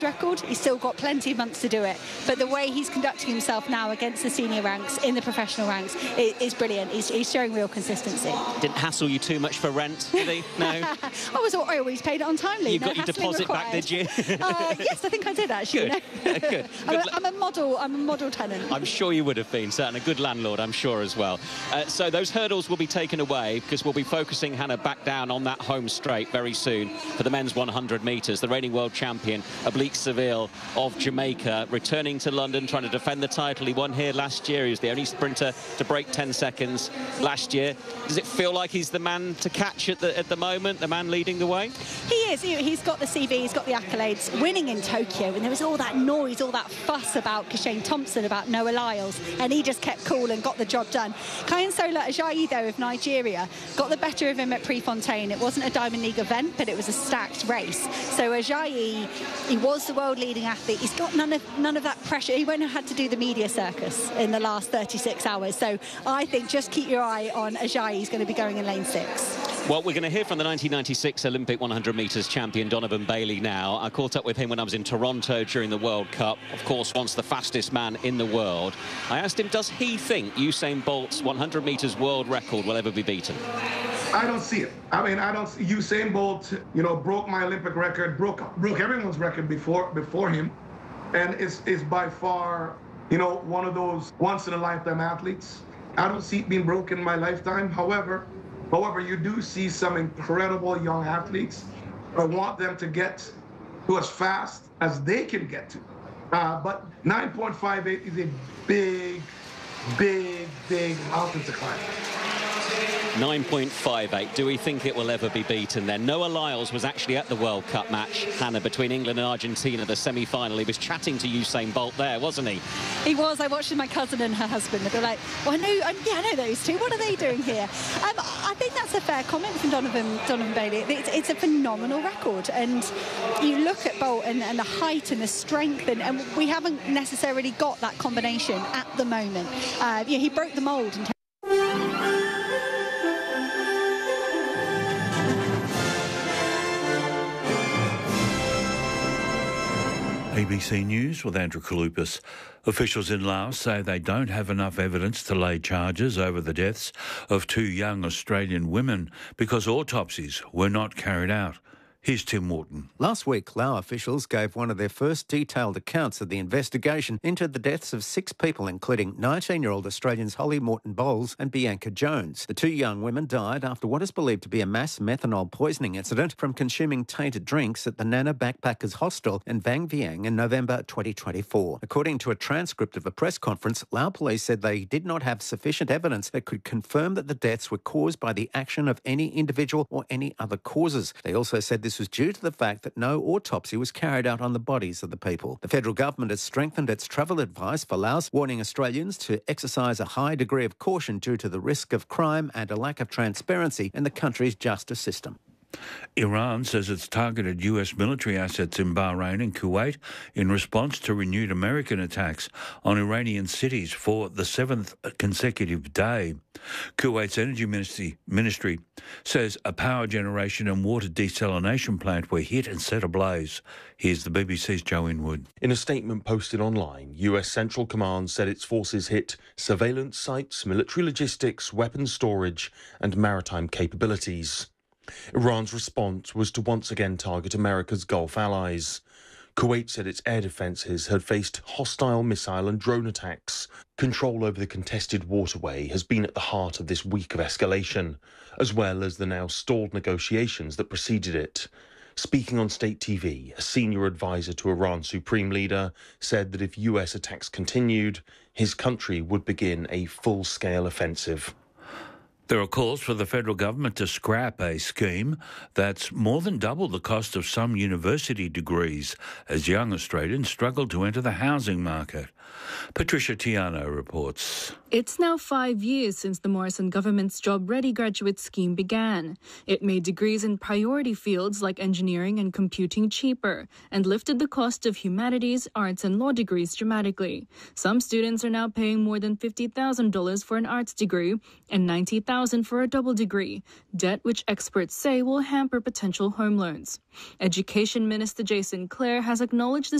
record. He's still got plenty of months to do it, but the way he's conducting himself now against the senior ranks, in the professional ranks, is brilliant. He's showing real consistency. Didn't hassle you too much for rent, did he? No. I always paid it on time. You got your deposit back, did you? Yes, I think I did actually. Good. Good. I'm a model tenant. I'm sure you would have been, certainly a good landlord, I'm sure as well. So those hurdles will be taken away because we'll be focusing Hannah back down on that home straight very soon for the men's 100 metres. The reigning world champion, Oblique Seville of Jamaica, returning to London, trying to defend the title. He won here last year. He was the only sprinter to break 10 seconds last year. Does it feel like he's the man to catch at the moment, the man leading the way? He is. He's got the CV, he's got the accolades. Winning in Tokyo, and there was all that noise, all that fuss about Kashane Thompson, about Noah Lyles, and he just kept cool and got the job done. Kayonsola Ajayi, though, of Nigeria, got the better of him at Prefontaine. It wasn't a Diamond League event, but it was a stacked race. So Ajayi, he was the world leading athlete. He's got none of that pressure. He won't have had to do the media circus in the last 36 hours. So I think just keep your eye on Ajayi. He's going to be going in lane 6. Well, we're going to hear from the 1996 Olympic 100 metres champion Donovan Bailey now. I caught up with him when I was in Toronto during the World Cup. Of course, once the fastest man in the world. I asked him, does he think Usain Bolt's 100 metres world record will ever be beaten? I don't see it. I mean, I don't see Usain Bolt, broke my Olympic record, broke everyone's record before him, and is by far, one of those once-in-a-lifetime athletes. I don't see it being broken in my lifetime. However, you do see some incredible young athletes. I want them to get to as fast as they can get to. But 9.58 is a big mountain to climb. 9.58. Do we think it will ever be beaten then? Noah Lyles was actually at the World Cup match, Hannah, between England and Argentina, the semi-final. He was chatting to Usain Bolt there, wasn't he? He was. I watched with my cousin and her husband. They're like, well, I know those two. What are they doing here? I think that's a fair comment from Donovan Bailey. It's a phenomenal record. And you look at Bolt and the height and the strength, and we haven't necessarily got that combination at the moment. He broke the mould. ABC News with Andrew Kaloupas. Officials in Laos say they don't have enough evidence to lay charges over the deaths of 2 young Australian women because autopsies were not carried out. Here's Tim Morton. Last week, Lao officials gave one of their first detailed accounts of the investigation into the deaths of 6 people, including 19-year-old Australians Holly Morton Bowles and Bianca Jones. The 2 young women died after what is believed to be a mass methanol poisoning incident from consuming tainted drinks at the Nana Backpackers Hostel in Vang Vieng in November 2024. According to a transcript of a press conference, Lao police said they did not have sufficient evidence that could confirm that the deaths were caused by the action of any individual or any other causes. They also said this was due to the fact that no autopsy was carried out on the bodies of the people. The federal government has strengthened its travel advice for Laos, warning Australians to exercise a high degree of caution due to the risk of crime and a lack of transparency in the country's justice system. Iran says it's targeted US military assets in Bahrain and Kuwait in response to renewed American attacks on Iranian cities for the 7th consecutive day. Kuwait's energy ministry says a power generation and water desalination plant were hit and set ablaze. Here's the BBC's Joe Inwood. In a statement posted online, US Central Command said its forces hit surveillance sites, military logistics, weapons storage and maritime capabilities. Iran's response was to once again target America's Gulf allies. Kuwait said its air defences had faced hostile missile and drone attacks. Control over the contested waterway has been at the heart of this week of escalation, as well as the now stalled negotiations that preceded it. Speaking on state TV, a senior advisor to Iran's supreme leader said that if US attacks continued, his country would begin a full-scale offensive. There are calls for the federal government to scrap a scheme that's more than double the cost of some university degrees as young Australians struggle to enter the housing market. Patricia Tiano reports. It's now 5 years since the Morrison government's Job Ready graduate scheme began. It made degrees in priority fields like engineering and computing cheaper and lifted the cost of humanities, arts and law degrees dramatically. Some students are now paying more than $50,000 for an arts degree and $90,000 $100,000 for a double degree, debt which experts say will hamper potential home loans. Education Minister Jason Clare has acknowledged the